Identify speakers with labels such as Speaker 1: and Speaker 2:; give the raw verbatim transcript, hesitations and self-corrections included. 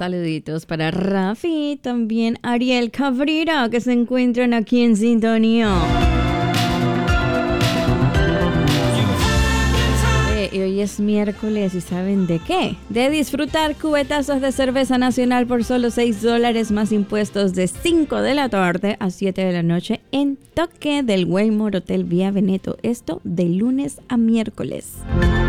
Speaker 1: Saluditos para Rafi, también Ariel Cabrera, que se encuentran aquí en sintonía. Y hoy es miércoles y ¿saben de qué? De disfrutar cubetazos de cerveza nacional por solo seis dólares más impuestos de cinco de la tarde a siete de la noche en Toque del Waymore Hotel Vía Veneto. Esto de lunes a miércoles.